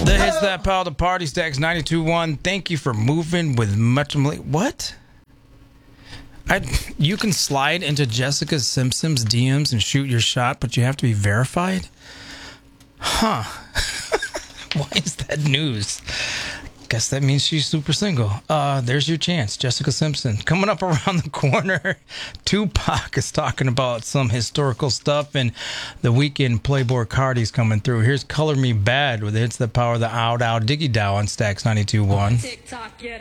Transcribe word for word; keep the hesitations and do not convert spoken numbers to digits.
Hits that pile, the party stacks ninety-two point one. Thank you for moving with much. What? I you can slide into Jessica Simpson's D Ms and shoot your shot, but you have to be verified? Huh. Why is that news? Guess that means she's super single. Uh, there's your chance, Jessica Simpson. Coming up around the corner, Tupac is talking about some historical stuff, and the weekend Playboy Cardi's coming through. Here's Color Me Bad with Hits That Power, the Ow Dow Diggy Dow on Stacks ninety-two point one.